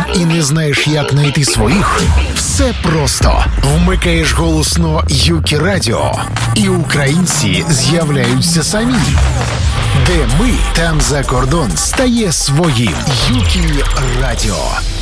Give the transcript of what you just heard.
і не знаєш, як знайти своїх? Все просто. Вмикаєш голосно Юкі Радіо, і українці з'являються самі. Де ми, там за кордон стає своїм. Юкі Радіо.